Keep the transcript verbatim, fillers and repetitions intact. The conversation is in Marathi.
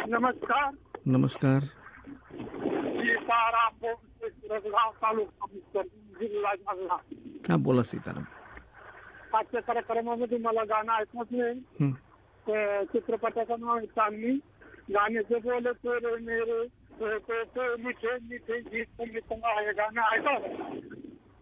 नमस्कार. नमस्कार. सीताराम बोलतोय, सुरतगाव तालुका मुखेड, जिल्हा जालना. हा बोला सीताराम. आजच्या कार्यक्रमामध्ये मला गाणं ऐकत नाही. हं. ते चित्रपटाचं नाव आहे चांदणी. गाण्याचे बोल तेरे मेरे तो तो मिठे मिठे गीत संगीत हे गाणं ऐका.